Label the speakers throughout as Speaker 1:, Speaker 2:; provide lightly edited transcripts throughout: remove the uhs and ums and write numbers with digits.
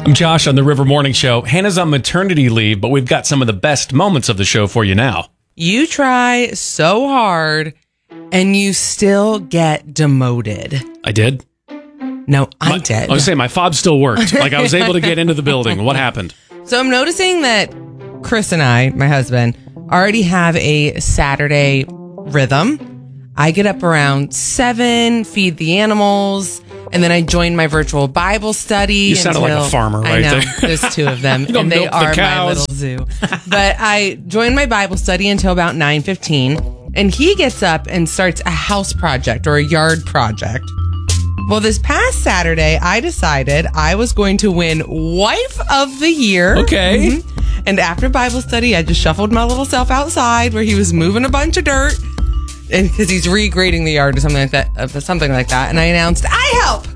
Speaker 1: I'm Josh on the River Morning Show. Hannah's on maternity leave, but we've got some of the best moments of the show for you now.
Speaker 2: You try so hard and you still get demoted.
Speaker 1: I did?
Speaker 2: No, I did.
Speaker 1: I was saying my fob still worked. Like I was able to get into the building. What happened?
Speaker 2: So I'm noticing that Chris and I, my husband, already have a Saturday rhythm. I get up around 7, feed the animals, and then I join my virtual Bible study.
Speaker 1: You sounded like a farmer right
Speaker 2: there.
Speaker 1: there.
Speaker 2: There's 2 of them, and they are my little zoo. But I join my Bible study until about 9:15, and he gets up and starts a house project or a yard project. Well, this past Saturday, I decided I was going to win Wife of the Year.
Speaker 1: Okay.
Speaker 2: Mm-hmm. And after Bible study, I just shuffled my little self outside where he was moving a bunch of dirt. And because he's regrading the yard or something like that, and I announced, I help.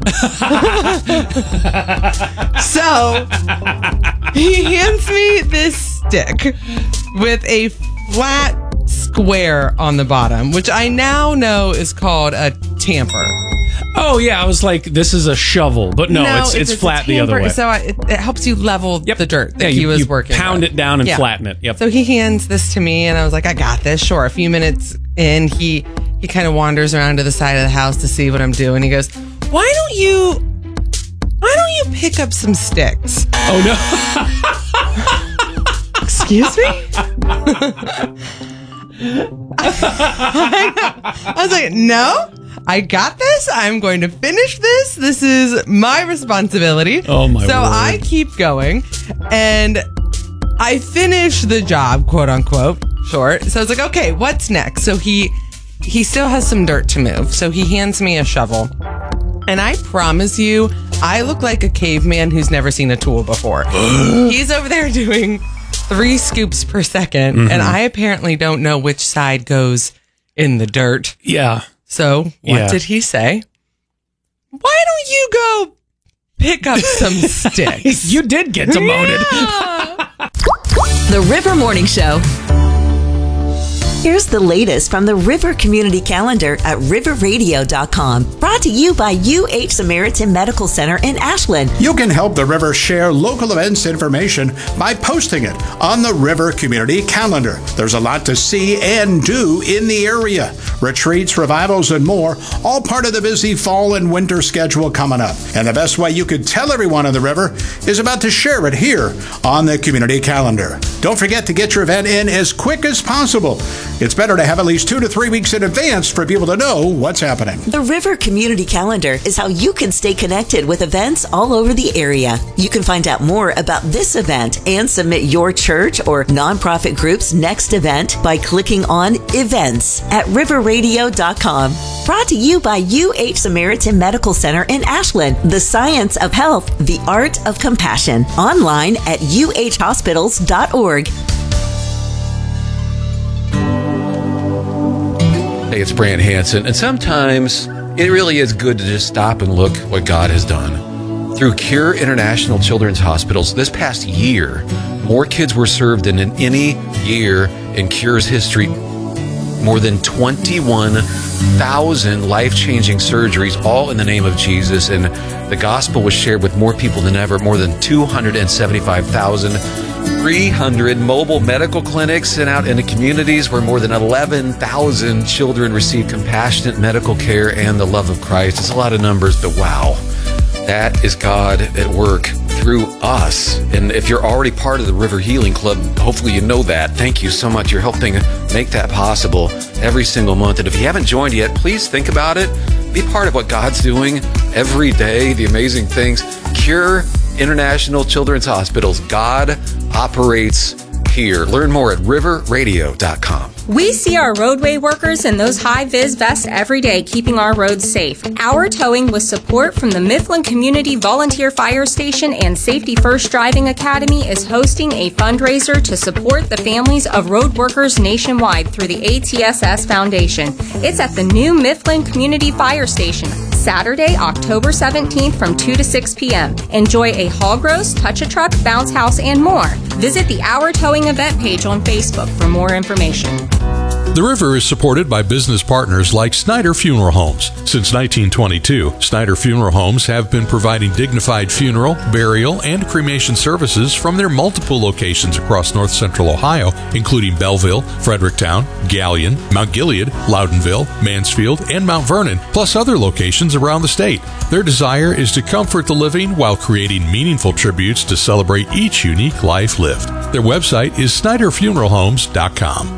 Speaker 2: So he hands me this stick with a flat square on the bottom, which I now know is called a tamper.
Speaker 1: Oh yeah, I was like, this is a shovel, but no, it's flat the other way.
Speaker 2: So it helps you level the dirt that he was working.
Speaker 1: Pound it down and flatten it. Yep.
Speaker 2: So he hands this to me, and I was like, I got this. Sure. A few minutes in, he kind of wanders around to the side of the house to see what I'm doing. He goes, Why don't you pick up some sticks?
Speaker 1: Oh no.
Speaker 2: Excuse me? I was like, no, I got this. I'm going to finish this. This is my responsibility.
Speaker 1: Oh my
Speaker 2: So
Speaker 1: word.
Speaker 2: I keep going, and I finish the job, quote unquote, short. So I was like, okay, what's next? So he still has some dirt to move. So he hands me a shovel. And I promise you, I look like a caveman who's never seen a tool before. He's over there doing 3 scoops per second, and I apparently don't know which side goes in the dirt.
Speaker 1: Yeah.
Speaker 2: So what did he say? Why don't you go pick up some sticks?
Speaker 1: You did get demoted.
Speaker 2: Yeah.
Speaker 3: The River Morning Show. Here's the latest from the River Community Calendar at riverradio.com. Brought to you by UH Samaritan Medical Center in Ashland.
Speaker 4: You can help the River share local events information by posting it on the River Community Calendar. There's a lot to see and do in the area. Retreats, revivals, and more, all part of the busy fall and winter schedule coming up. And the best way you could tell everyone on the river is about to share it here on the Community Calendar. Don't forget to get your event in as quick as possible. It's better to have at least 2 to 3 weeks in advance for people to know what's happening.
Speaker 3: The River Community Calendar is how you can stay connected with events all over the area. You can find out more about this event and submit your church or nonprofit group's next event by clicking on Events at riverradio.com. Brought to you by UH Samaritan Medical Center in Ashland. The science of health, the art of compassion. Online at uhhospitals.org.
Speaker 5: Hey, it's Brant Hansen, and sometimes it really is good to just stop and look what God has done. Through Cure International Children's Hospitals, this past year, more kids were served than in any year in Cure's history. More than 21,000 life-changing surgeries, all in the name of Jesus, and the gospel was shared with more people than ever, more than 275,300 mobile medical clinics sent out into communities where more than 11,000 children receive compassionate medical care and the love of Christ. It's a lot of numbers, but wow, that is God at work through us. And if you're already part of the River Healing Club, hopefully you know that. Thank you so much. You're helping make that possible every single month. And if you haven't joined yet, please think about it. Be part of what God's doing every day, the amazing things. Cure International Children's Hospitals. God operates here. Learn more at riverradio.com.
Speaker 6: We see our roadway workers in those high-vis vests every day, keeping our roads safe. Our Towing, with support from the Mifflin Community Volunteer Fire Station and Safety First Driving Academy, is hosting a fundraiser to support the families of road workers nationwide through the ATSS Foundation. It's at the new Mifflin Community Fire Station, Saturday, October 17th from 2 to 6 p.m. Enjoy a hog roast, touch a truck, bounce house, and more. Visit the Our Towing event page on Facebook for more information.
Speaker 7: The River is supported by business partners like Snyder Funeral Homes. Since 1922, Snyder Funeral Homes have been providing dignified funeral, burial, and cremation services from their multiple locations across north central Ohio, including Belleville, Fredericktown, Galion, Mount Gilead, Loudonville, Mansfield, and Mount Vernon, plus other locations around the state. Their desire is to comfort the living while creating meaningful tributes to celebrate each unique life lived. Their website is SnyderFuneralHomes.com.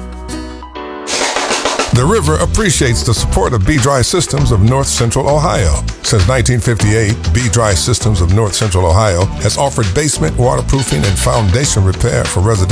Speaker 8: The River appreciates the support of B-Dry Systems of North Central Ohio. Since 1958, B-Dry Systems of North Central Ohio has offered basement waterproofing and foundation repair for residential